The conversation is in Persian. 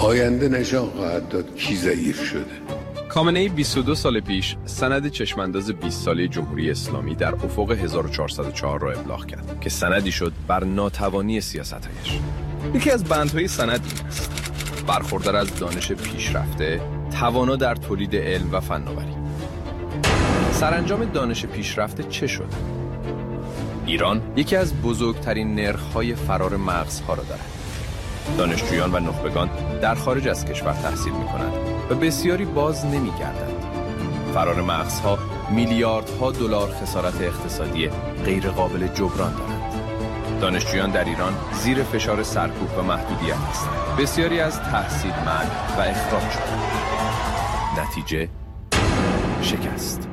آینده نشان خواهد داد کی ضعیف شده. خامنه‌ای 22 سال پیش سند چشمانداز 20 ساله جمهوری اسلامی در افق 1404 را ابلاغ کرد که سندی شد بر ناتوانی سیاست‌هایش. یکی از بندهای سند این است: برخوردار از دانش پیشرفته، توانا در تولید علم و فناوری. سرانجام دانش پیشرفته چه شد؟ ایران یکی از بزرگترین نرخ‌های فرار مغزها را دارد. دانشجویان و نخبگان در خارج از کشور تحصیل می‌کنند و بسیاری باز نمی‌گردند. فرار مغزها میلیاردها دلار خسارت اقتصادی غیر قابل جبران دارند. دانشجویان در ایران زیر فشار سرکوب و محدودیت هستند. بسیاری از تحصیل منع و اخراج شدند. نتیجه شکست.